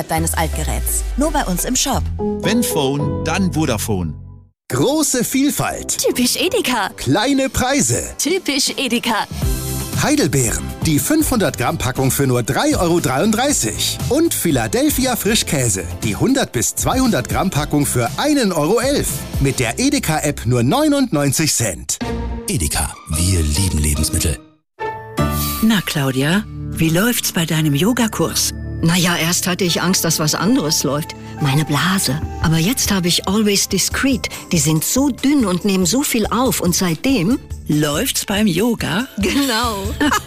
innerhalb deines Altgeräts. Nur bei uns im Shop. Wenn Phone, dann Vodafone. Große Vielfalt. Typisch Edeka. Kleine Preise. Typisch Edeka. Heidelbeeren. Die 500 Gramm Packung für nur 3,33 €. Und Philadelphia Frischkäse. Die 100 bis 200 Gramm Packung für 1,11 €. Mit der Edeka-App nur 99 Cent. Edeka, wir lieben Lebensmittel. Na Claudia, wie läuft's bei deinem Yogakurs? Naja, erst hatte ich Angst, dass was anderes läuft. Meine Blase. Aber jetzt habe ich Always Discreet. Die sind so dünn und nehmen so viel auf. Und seitdem... Läuft's beim Yoga? Genau.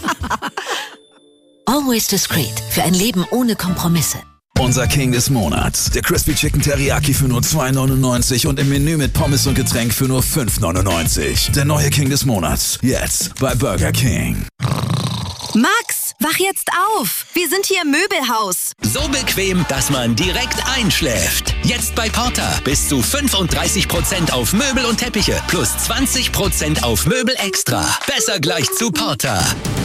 Always Discreet. Für ein Leben ohne Kompromisse. Unser King des Monats. Der Crispy Chicken Teriyaki für nur 2,99 und im Menü mit Pommes und Getränk für nur 5,99. Der neue King des Monats. Jetzt bei Burger King. Max, wach jetzt auf. Wir sind hier im Möbelhaus. So bequem, dass man direkt einschläft. Jetzt bei Porter. Bis zu 35% auf Möbel und Teppiche. Plus 20% auf Möbel extra. Besser gleich zu Porter.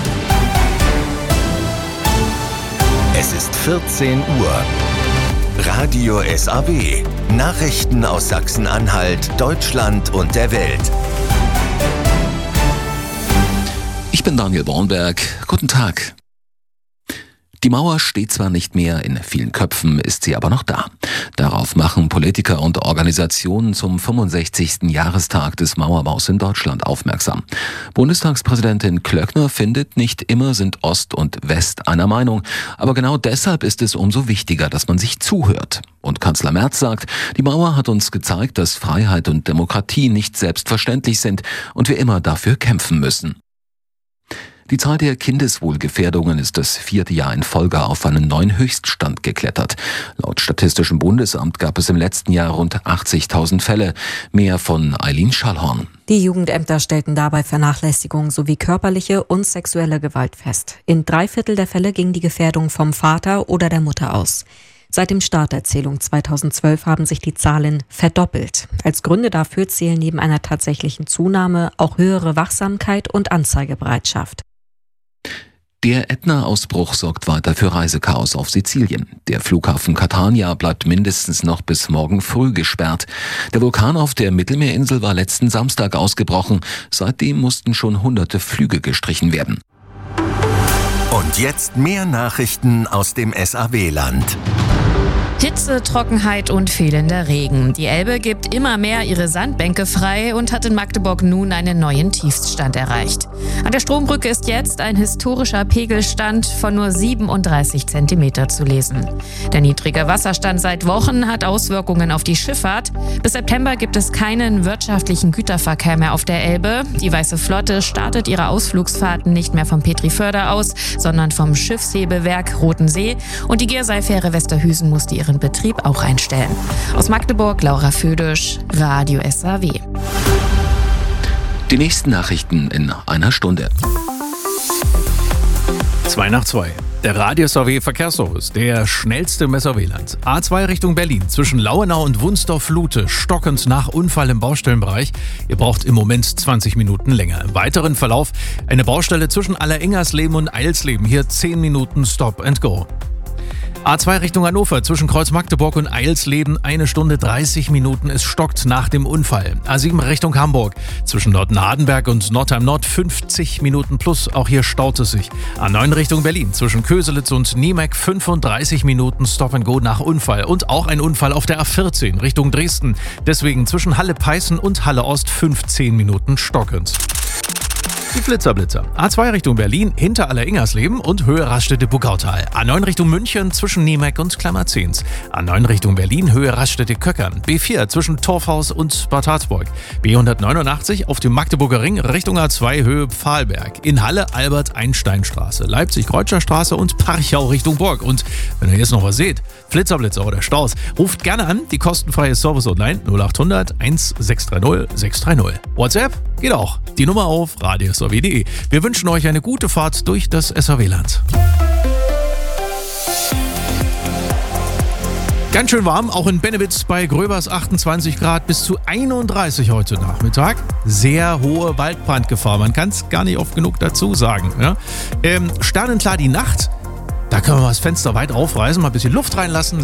Es ist 14 Uhr. Radio SAW. Nachrichten aus Sachsen-Anhalt, Deutschland und der Welt. Ich bin Daniel Bornberg. Guten Tag. Die Mauer steht zwar nicht mehr, in vielen Köpfen ist sie aber noch da. Darauf machen Politiker und Organisationen zum 65. Jahrestag des Mauerbaus in Deutschland aufmerksam. Bundestagspräsidentin Klöckner findet, nicht immer sind Ost und West einer Meinung. Aber genau deshalb ist es umso wichtiger, dass man sich zuhört. Und Kanzler Merz sagt, die Mauer hat uns gezeigt, dass Freiheit und Demokratie nicht selbstverständlich sind und wir immer dafür kämpfen müssen. Die Zahl der Kindeswohlgefährdungen ist das 4. Jahr in Folge auf einen neuen Höchststand geklettert. Laut Statistischem Bundesamt gab es im letzten Jahr rund 80.000 Fälle. Mehr von Eileen Schallhorn. Die Jugendämter stellten dabei Vernachlässigung sowie körperliche und sexuelle Gewalt fest. In 3/4 der Fälle ging die Gefährdung vom Vater oder der Mutter aus. Seit dem Start der Zählung 2012 haben sich die Zahlen verdoppelt. Als Gründe dafür zählen neben einer tatsächlichen Zunahme auch höhere Wachsamkeit und Anzeigebereitschaft. Der Ätna-Ausbruch sorgt weiter für Reisechaos auf Sizilien. Der Flughafen Catania bleibt mindestens noch bis morgen früh gesperrt. Der Vulkan auf der Mittelmeerinsel war letzten Samstag ausgebrochen. Seitdem mussten schon hunderte Flüge gestrichen werden. Und jetzt mehr Nachrichten aus dem SAW-Land. Hitze, Trockenheit und fehlender Regen. Die Elbe gibt immer mehr ihre Sandbänke frei und hat in Magdeburg nun einen neuen Tiefststand erreicht. An der Strombrücke ist jetzt ein historischer Pegelstand von nur 37 Zentimeter zu lesen. Der niedrige Wasserstand seit Wochen hat Auswirkungen auf die Schifffahrt. Bis September gibt es keinen wirtschaftlichen Güterverkehr mehr auf der Elbe. Die Weiße Flotte startet ihre Ausflugsfahrten nicht mehr vom Petriförder aus, sondern vom Schiffshebewerk Rotensee. Und die Gersei-Fähre Westerhüsen musste ihren Betrieb auch einstellen. Aus Magdeburg, Laura Födisch, Radio SAW. Die nächsten Nachrichten in einer Stunde. 2:02. Der Radio SAW Verkehrsservice, der schnellste im SAW-Land. A2 Richtung Berlin, zwischen Lauenau und Wunsdorf-Lute, stockend nach Unfall im Baustellenbereich. Ihr braucht im Moment 20 Minuten länger. Im weiteren Verlauf eine Baustelle zwischen Allerengersleben und Eilsleben. Hier 10 Minuten Stop and Go. A2 Richtung Hannover, zwischen Kreuz Magdeburg und Eilsleben, 1 Stunde 30 Minuten, es stockt nach dem Unfall. A7 Richtung Hamburg, zwischen Nordnadenberg und Nordheim Nord, 50 Minuten plus, auch hier staut es sich. A9 Richtung Berlin, zwischen Köselitz und Niemeck, 35 Minuten Stop and Go nach Unfall. Und auch ein Unfall auf der A14 Richtung Dresden, deswegen zwischen Halle-Peißen und Halle-Ost 15 Minuten stockend. Die Blitzerblitzer. A2 Richtung Berlin, hinter Allerengersleben und Höhe Raststätte-Bugautal. A9 Richtung München, zwischen Niemeck und Klammerzens. A9 Richtung Berlin, Höhe Raststätte-Köckern. B4 zwischen Torfhaus und Bad Harzburg. B189 auf dem Magdeburger Ring, Richtung A2 Höhe Pfahlberg. In Halle Albert-Einstein-Straße, Leipzig-Kreuzscher-Straße und Parchau Richtung Burg. Und wenn ihr jetzt noch was seht, Blitzerblitzer oder Staus, ruft gerne an, die kostenfreie Service Online 0800 1630 630. WhatsApp geht auch. Die Nummer auf radio-SAW.de. Wir wünschen euch eine gute Fahrt durch das SAW-Land. Ganz schön warm, auch in Bennewitz bei Gröbers 28 Grad bis zu 31 heute Nachmittag. Sehr hohe Waldbrandgefahr, man kann es gar nicht oft genug dazu sagen. Ja? Sternenklar die Nacht, da können wir das Fenster weit aufreißen, mal ein bisschen Luft reinlassen.